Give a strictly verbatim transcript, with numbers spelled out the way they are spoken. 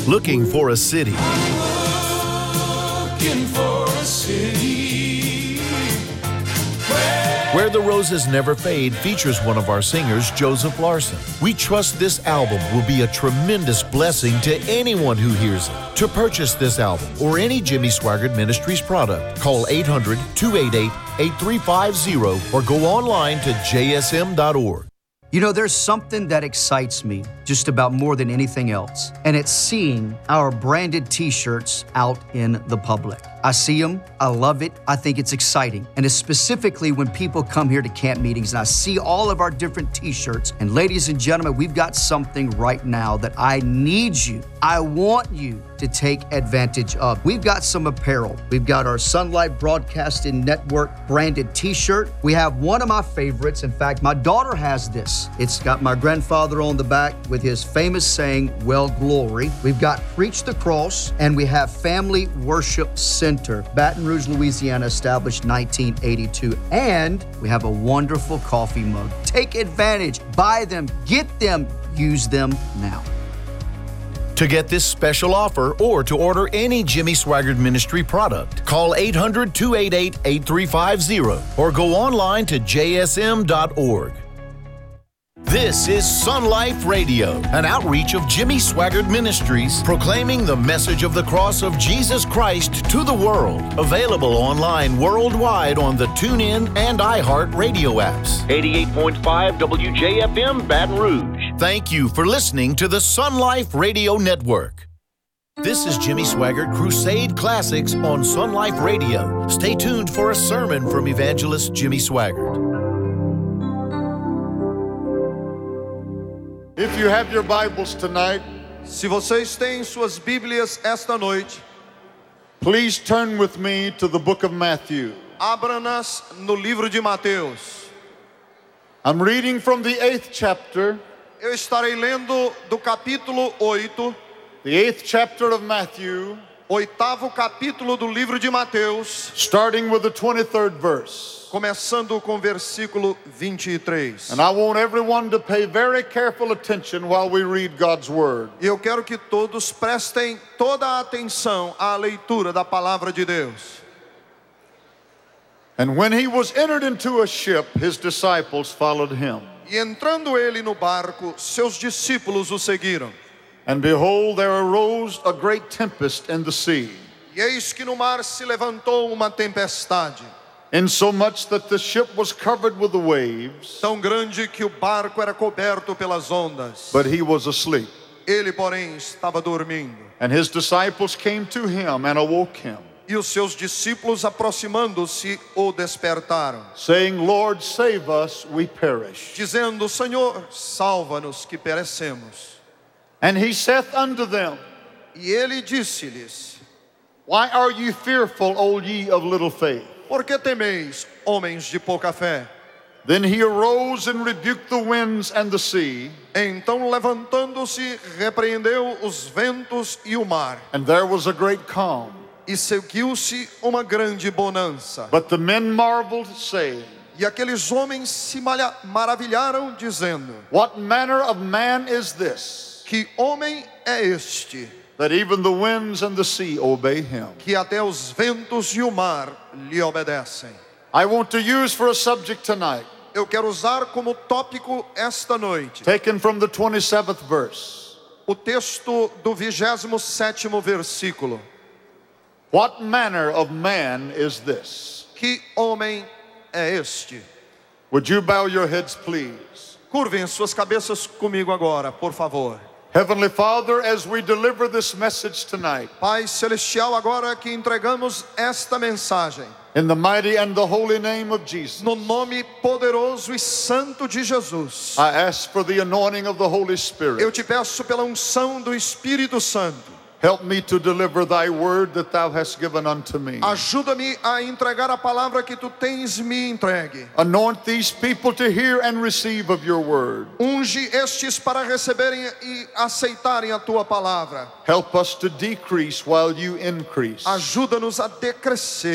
Looking for a city. Looking for a city. Where the Roses Never Fade features one of our singers, Joseph Larson. We trust this album will be a tremendous blessing to anyone who hears it. To purchase this album or any Jimmy Swaggart Ministries product, call eight hundred, two eight eight, eight three five zero or go online to j s m dot org. You know, there's something that excites me just about more than anything else, and it's seeing our branded t-shirts out in the public. I see them, I love it, I think it's exciting. And it's specifically when people come here to camp meetings and I see all of our different t-shirts. And ladies and gentlemen, we've got something right now that I need you, I want you to take advantage of. We've got some apparel. We've got our Sunlight Broadcasting Network branded t-shirt. We have one of my favorites. In fact, my daughter has this. It's got my grandfather on the back with his famous saying, well, glory. We've got Preach the Cross, and we have Family Worship Center. Baton Rouge, Louisiana, established nineteen eighty-two. And we have a wonderful coffee mug. Take advantage, buy them, get them, use them now. To get this special offer or to order any Jimmy Swaggart Ministry product, call eight hundred, two eight eight, eight three five zero or go online to j s m dot org. This is Sun Life Radio, an outreach of Jimmy Swaggart Ministries, proclaiming the message of the cross of Jesus Christ to the world. Available online worldwide on the TuneIn and iHeart radio apps. eighty-eight point five W J F M, Baton Rouge. Thank you for listening to the Sun Life Radio Network. This is Jimmy Swaggart Crusade Classics on Sun Life Radio. Stay tuned for a sermon from evangelist Jimmy Swaggart. If you have your Bibles tonight, se vocês têm suas Bíblias esta noite, please turn with me to the book of Matthew. abra-nas no livro de Mateus. I'm reading from the eighth chapter, Eu estarei lendo do capítulo oito, the eighth chapter of Matthew, oitavo capítulo do livro de Mateus, starting with the twenty-third verse. começando com o versículo vinte e três. And I want everyone to pay very careful attention while we read God's word. E eu quero que todos prestem toda a atenção à leitura da palavra de Deus. And when he was entered into a ship, his disciples followed him. E entrando ele no barco, seus discípulos o seguiram. And behold, there arose a great tempest in the sea, E eis que no mar se levantou uma tempestade, insomuch that the ship was covered with the waves, tão grande que o barco era coberto pelas ondas. but he was asleep. Ele, porém, estava dormindo. And his disciples came to him and awoke him, E os seus discípulos, aproximando-se, o despertaram, saying, Lord, save us, we perish. dizendo: Senhor, salva-nos que perecemos. And he saith unto them, E ele disse-lhes: Why are ye fearful, O ye of little faith? Por que temeis, homens de pouca fé? Then he arose and rebuked the winds and the sea, Então, levantando-se, repreendeu os ventos e o mar, and there was a great calm. e seguiu-se uma grande bonança. But the men marveled, saying, E aqueles homens se malha- maravilharam, dizendo: What manner of man is this, Que homem é este, that even the winds and the sea obey him? que até os ventos e o mar lhe obedecem? I want to use for a subject tonight, Eu quero usar como tópico esta noite taken from the twenty-seventh verse. o texto do vigésimo sétimo versículo. What manner of man is this? Que homem é este? Would you bow your heads, please? Curvem suas cabeças comigo agora, por favor. Heavenly Father, as we deliver this message tonight, Pai Celestial, agora que entregamos esta mensagem, in the mighty and the holy name of Jesus, no nome poderoso e santo de Jesus, I ask for the anointing of the Holy eu Spirit. te peço pela unção do Espírito Santo. Help me to deliver thy word that thou hast given unto me. Ajuda-me a entregar a palavra que tu tens me entregue. Anoint these people to hear and receive of your word. Unge estes para receberem e aceitarem a tua palavra. Help us to decrease while you increase. Ajuda-nos a decrescer